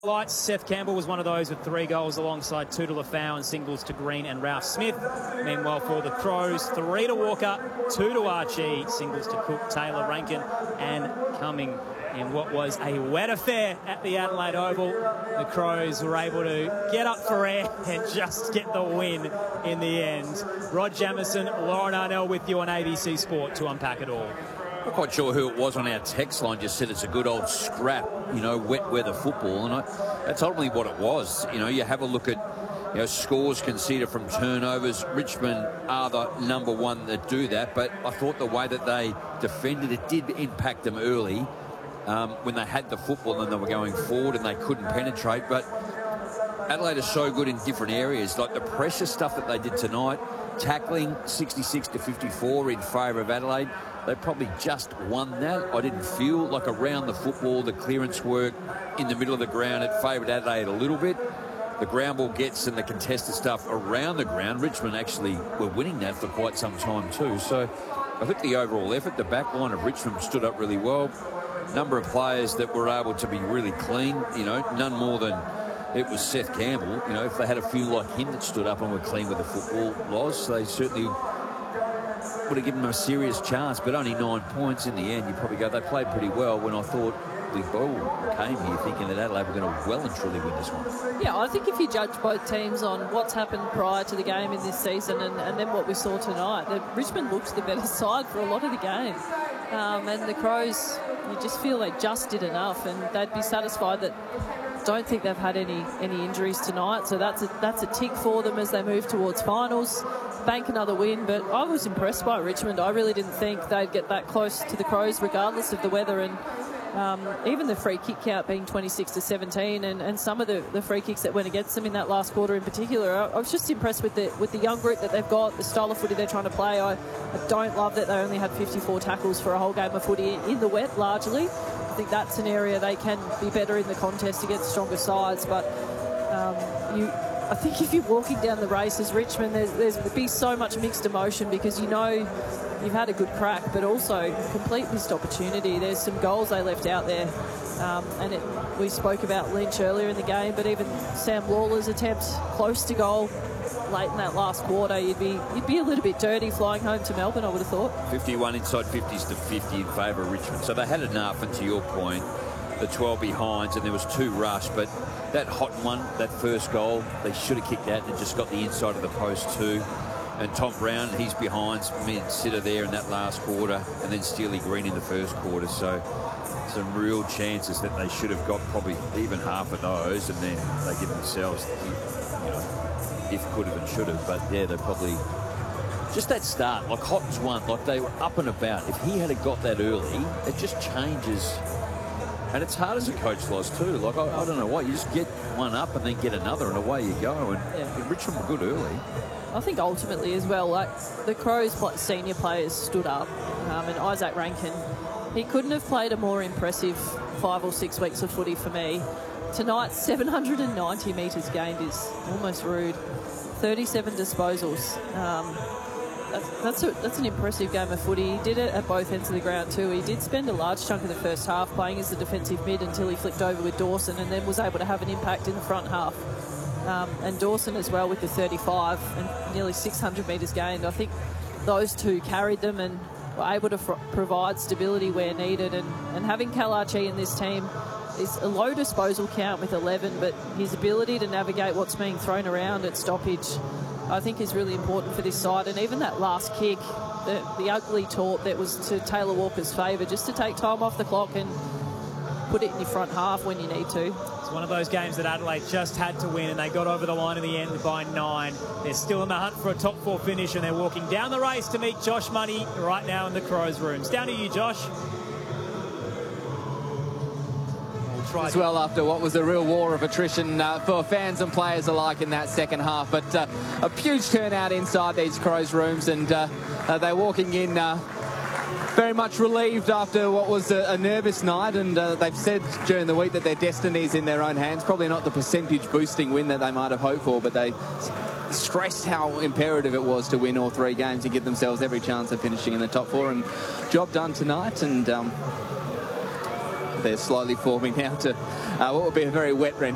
Lights. Seth Campbell was one of those with 3 goals alongside 2 to Lafau and singles to Green and Ralph Smith. Meanwhile, for the Crows, 3 to Walker, 2 to Archie, singles to Cook, Taylor, Rankin and Cumming. In what was a wet affair at the Adelaide Oval, the Crows were able to get up for air and just get the win in the end. Rod Jamieson, Lauren Arnell with you on ABC Sport to unpack it all. Not quite sure who it was on our text line, just said it's a good old scrap, wet weather football, and that's ultimately what it was. You have a look at scores conceded from turnovers. Richmond are the number one that do that, but I thought the way that they defended it did impact them early when they had the football and they were going forward and they couldn't penetrate. But Adelaide is so good in different areas, like the pressure stuff that they did tonight, tackling 66 to 54 in favour of Adelaide. They probably just won that. I didn't feel like around the football, the clearance work in the middle of the ground, it favoured Adelaide a little bit. The ground ball gets and the contested stuff around the ground, Richmond actually were winning that for quite some time too. So I think the overall effort, the back line of Richmond stood up really well. Number of players that were able to be really clean, none more than it was Seth Campbell. If they had a few like him that stood up and were clean with the football, they certainly would have given them a serious chance, but only 9 points in the end. You probably go, they played pretty well, when I thought the ball came here thinking that Adelaide were going to well and truly win this one. Yeah, I think if you judge both teams on what's happened prior to the game in this season and then what we saw tonight, Richmond looked the better side for a lot of the game. And the Crows, you just feel they just did enough, and they'd be satisfied that don't think they've had any injuries tonight, so that's a tick for them as they move towards finals. Bank another win, but I was impressed by Richmond. I really didn't think they'd get that close to the Crows regardless of the weather, and even the free kick count being 26 to 17 and some of the free kicks that went against them in that last quarter in particular. I was just impressed with the young group that they've got, the style of footy they're trying to play. I don't love that they only had 54 tackles for a whole game of footy in the wet largely. I think that's an area they can be better in the contest against stronger sides, but I think if you're walking down the race as Richmond, there's be so much mixed emotion because you've had a good crack, but also complete missed opportunity. There's some goals they left out there, we spoke about Lynch earlier in the game, but even Sam Lawler's attempt close to goal late in that last quarter, you'd be a little bit dirty flying home to Melbourne, I would have thought. 51 inside 50s to 50 in favour of Richmond. So they had enough, and to your point, the 12 behinds, and there was 2 rushed, but that hot one, that first goal, they should have kicked out and just got the inside of the post too. And Tom Brown, he's behind, Sitter there in that last quarter, and then Steely Green in the first quarter. So some real chances that they should have got, probably even half of those, and then they give themselves, if could have and should have. But yeah, they probably just that start, like Hotton's one, like they were up and about. If he had got that early, it just changes. And it's hard as a coach, Loz, too. Like, I don't know why. You just get one up and then get another, and away you go. And Richmond were good early. I think ultimately as well, like the Crows' senior players stood up, and Isaac Rankin, he couldn't have played a more impressive 5 or 6 weeks of footy for me. Tonight, 790 metres gained is almost rude. 37 disposals. That's an impressive game of footy. He did it at both ends of the ground too. He did spend a large chunk of the first half playing as the defensive mid until he flicked over with Dawson and then was able to have an impact in the front half. And Dawson as well with the 35 and nearly 600 metres gained. I think those two carried them and were able to provide stability where needed. And having Cal Archie in this team is a low disposal count with 11, but his ability to navigate what's being thrown around at stoppage, I think, is really important for this side. And even that last kick, the ugly taunt that was to Taylor Walker's favour, just to take time off the clock and put it in your front half when you need to. It's one of those games that Adelaide just had to win, and they got over the line in the end by 9. They're still in the hunt for a top 4 finish, and they're walking down the race to meet Josh Money right now in the Crows rooms. Down to you, Josh. As well, after what was a real war of attrition for fans and players alike in that second half. But a huge turnout inside these Crows rooms, and they're walking in very much relieved after what was a nervous night, and they've said during the week that their destiny's in their own hands. Probably not the percentage boosting win that they might have hoped for, but they stressed how imperative it was to win all 3 games to give themselves every chance of finishing in the top 4, and job done tonight. And they're slowly forming now to what will be a very wet